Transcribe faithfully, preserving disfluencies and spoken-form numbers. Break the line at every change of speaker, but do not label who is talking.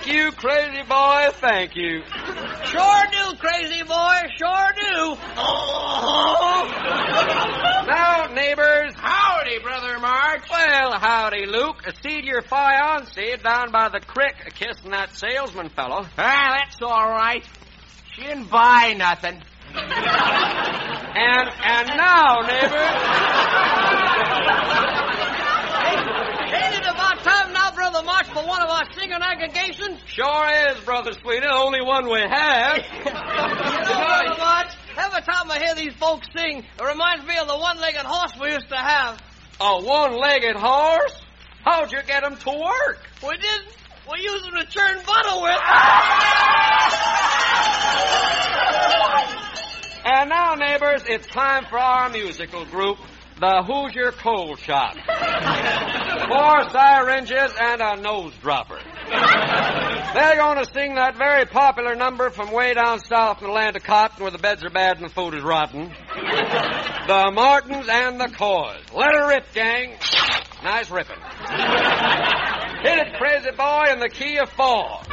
Thank you, crazy boy, thank you.
Sure do, crazy boy, sure do. Oh.
Now, neighbors.
Howdy, Brother March.
Well, howdy, Luke. Seed your fiancée down by the creek kissing that salesman fellow.
Ah, that's all right. She didn't buy nothing.
And and now, neighbors.
Ain't it about time now, Brother March, for one of our singing aggregations?
Sure is, Brother Sweeter. Only one we have.
You know, Brother March, every time I hear these folks sing, it reminds me of the one-legged horse we used to have.
A one-legged horse? How'd you get him to work?
We didn't. We used him to churn butter with.
And now, neighbors, it's time for our musical group, the Hoosier Coal Shop. Four syringes and a nose dropper. They're going to sing that very popular number from way down south in the land of cotton where the beds are bad and the food is rotten. The Martins and the Coys. Let her rip, gang. Nice ripping. Hit it, crazy boy, in the key of four.